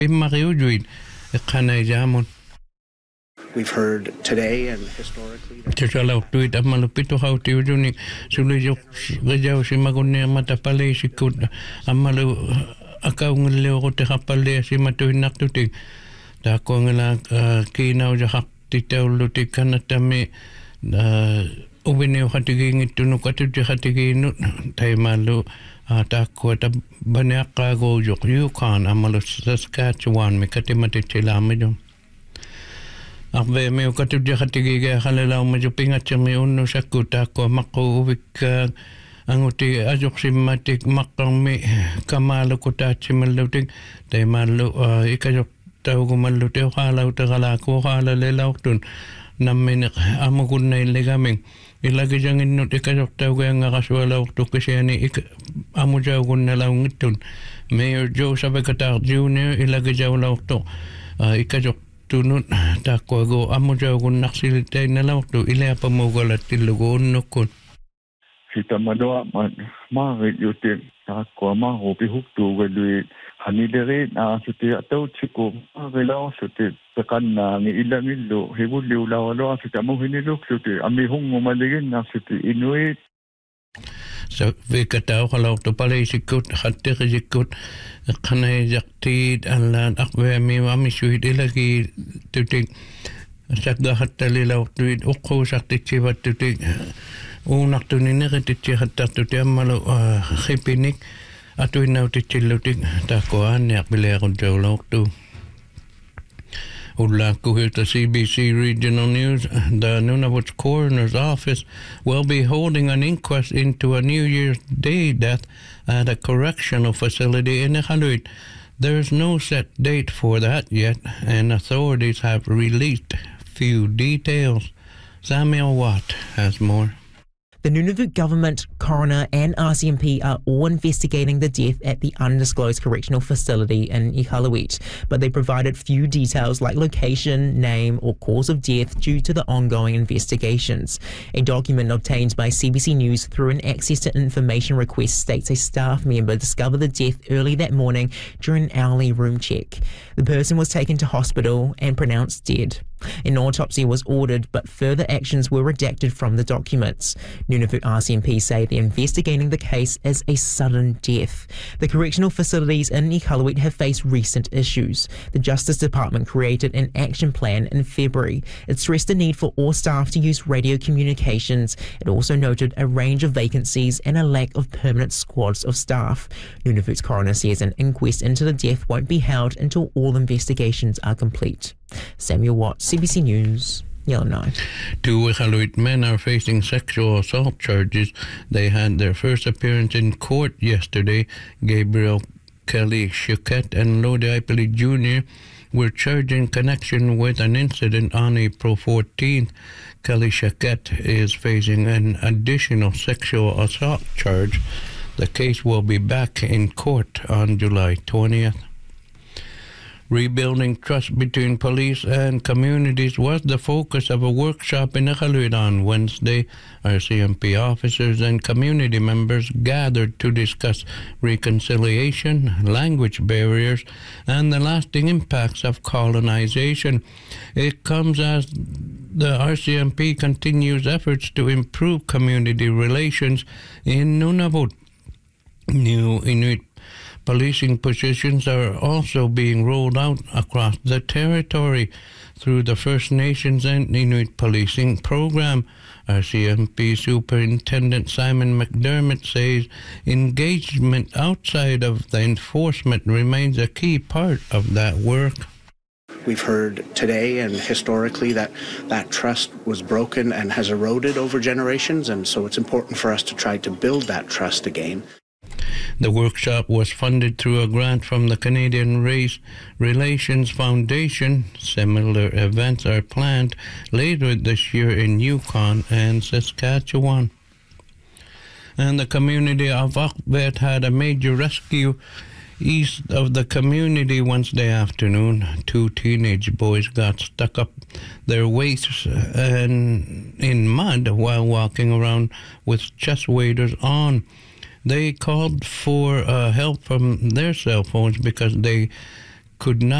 Mariujuit, Kanajamun. We've heard today and historically that Chisalaw tuit Amalupito how Tiujuni, Sulijo, Rajao Simagone, Matapale, she could Amalu Akaungle to Hapale, Simatu Natuti, the Kongala Kina Jahaptita Luti Kanatame, Uwene Hatiging it to Nukatu Hatigin, Taimalu. Takwata Banaka Gojo, Yukon, Amalus, Saskatchewan, Mekatimati Chilamidum. Ave me okatu jahatigi halala majupinga chami unno shakuta ko mako wik anguti ajoksimatik makami kamalo kota chimalutik te malu ikajok taugu malute hala utagala ko hala lelautun namin amugun na iligaming ilagi jangin no ikajok taugu nga kaswala ukto kasiani amujagun na laungitun Mayor Joe Sabekatar Jr. ilagi jawla ukto ikajok tunut takwago amujagun naksilitay na lauto ila pamugalat tilugon nukun. Sita madoa marit yutin takwa mahopi huktu gadui hanidere na suti atau chiko magalaw suti sakan na ni ilang ilo hibuliw lawalo sita mo hinilok suti amihong umaligin na suti inuit. So vikataw kalau to pala sikut hatter sikut kanay jaktid alan akwe mi mami suhid ilagi tutik sakga hattali law tuit ukko sakti chivat tutik unak tunine ketichi hatta tutik amalu khipinik atu inaw tichilutik takoan yak bileron jawlok tu. Ulaku here to CBC Regional News. The Nunavut Coroner's Office will be holding an inquest into a New Year's Day death at a correctional facility in Iqaluit. There is no set date for that yet, and authorities have released few details. Samuel Watt has more. The Nunavut government, coroner and RCMP are all investigating the death at the undisclosed correctional facility in Iqaluit, but they provided few details like location, name or cause of death due to the ongoing investigations. A document obtained by CBC News through an access to information request states a staff member discovered the death early that morning during an hourly room check. The person was taken to hospital and pronounced dead. An autopsy was ordered, but further actions were redacted from the documents. Nunavut RCMP say they're investigating the case as a sudden death. The correctional facilities in Iqaluit have faced recent issues. The Justice Department created an action plan in February. It stressed the need for all staff to use radio communications. It also noted a range of vacancies and a lack of permanent squads of staff. Nunavut's coroner says an inquest into the death won't be held until all investigations are complete. Samuel Watt, CBC News, Yellowknife. Two Iqaluit men are facing sexual assault charges. They had their first appearance in court yesterday. Gabriel Kelly Choquette and Lodi Ipoli Jr. were charged in connection with an incident on April 14th. Kelly Choquette is facing an additional sexual assault charge. The case will be back in court on July 20th. Rebuilding trust between police and communities was the focus of a workshop in Iqaluit on Wednesday. RCMP officers and community members gathered to discuss reconciliation, language barriers, and the lasting impacts of colonization. It comes as the RCMP continues efforts to improve community relations in Nunavut. New Inuit policing positions are also being rolled out across the territory through the First Nations and Inuit policing program. RCMP Superintendent Simon McDermott says engagement outside of the enforcement remains a key part of that work. we've heard today and historically that trust was broken and has eroded over generations, and so it's important for us to try to build that trust again. The workshop was funded through a grant from the Canadian Race Relations Foundation. Similar events are planned later this year in Yukon and Saskatchewan. And the community of Akbet had a major rescue east of the community Wednesday afternoon. 2 teenage boys got stuck up their waists and in mud while walking around with chest waders on. They called for help from their cell phones because they could not